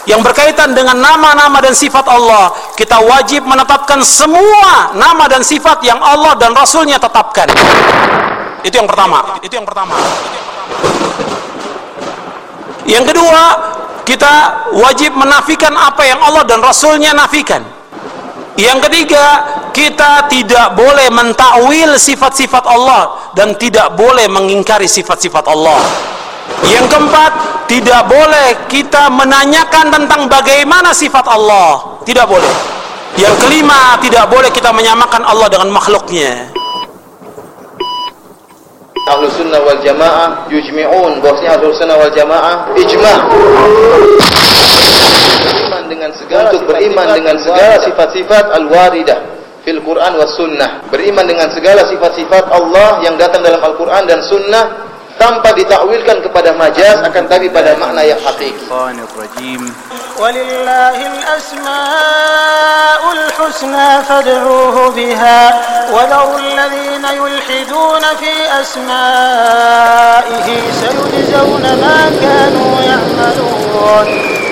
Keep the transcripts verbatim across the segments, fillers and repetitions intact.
yang berkaitan dengan nama-nama dan sifat Allah, kita wajib menetapkan semua nama dan sifat yang Allah dan Rasulnya tetapkan. Itu yang pertama. Itu yang pertama. Yang kedua, kita wajib menafikan apa yang Allah dan Rasulnya nafikan. Yang ketiga, kita tidak boleh mentakwil sifat-sifat Allah dan tidak boleh mengingkari sifat-sifat Allah. Yang keempat, tidak boleh kita menanyakan tentang bagaimana sifat Allah. Tidak boleh. Yang kelima, tidak boleh kita menyamakan Allah dengan makhluknya. Ahlus sunnah wal jamaah yujmi'un, bahwasanya ahlus sunnah wal jamaah ijma' beriman dengan segala untuk beriman dengan segala sifat-sifat al-waridah fil Quran was sunnah, beriman dengan segala sifat-sifat Allah yang datang dalam Al-Quran dan sunnah tanpa ditakwilkan kepada majaz, akan tapi pada makna yang hakiki. Walillahil asmaul husna fad'uuhu biha wa dharul ladzina yulhiduna fi asma'ihi sayujzauna ma kanu ya'malun.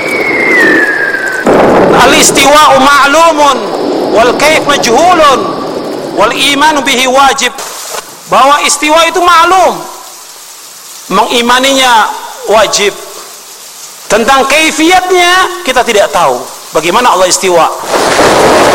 Al-istiwa'u ma'lumun wal kaif majhulun wal iman bihi wajib. Bahwa istiwa itu maklum, mengimaninya wajib. Tentang kaifiatnya kita tidak tahu bagaimana Allah istiwa.